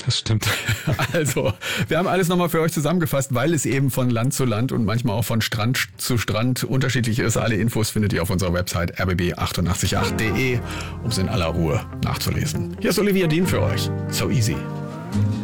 Das stimmt. Also, wir haben alles nochmal für euch zusammengefasst, weil es eben von Land zu Land und manchmal auch von Strand zu Strand unterschiedlich ist. Alle Infos findet ihr auf unserer Website rbb888.de, um es in aller Ruhe nachzulesen. Hier ist Olivia Dean für euch. So easy.